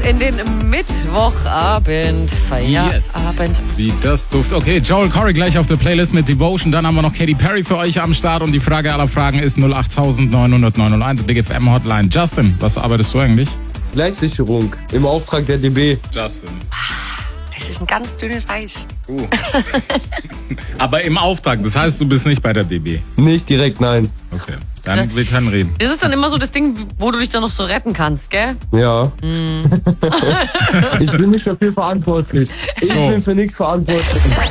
in den Mittwochabend. Feierabend. Yes. Wie das duft. Okay, Joel Corey gleich auf der Playlist mit Devotion. Dann haben wir noch Katy Perry für euch am Start. Und die Frage aller Fragen ist 08900 901 Big FM Hotline. Justin, was arbeitest du eigentlich? Gleichsicherung im Auftrag der DB. Justin. Das ist ein ganz dünnes Eis. Aber im Auftrag, das heißt, du bist nicht bei der DB. Nicht direkt, nein. Okay, dann wir können reden. Das ist dann immer so das Ding, wo du dich dann noch so retten kannst, gell? Ja. Ich bin nicht dafür verantwortlich. Ich bin für nichts verantwortlich.